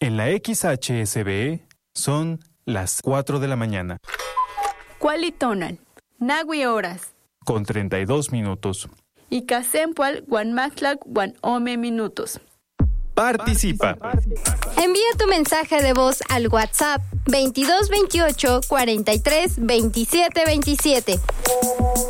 En la XHSB son las 4 de la mañana. Cualitonal, Nagui horas. Con 32 minutos. Y Casempual, Guanmaclac, Guanome minutos. Participa. Envía tu mensaje de voz al WhatsApp 2228 43 27 27.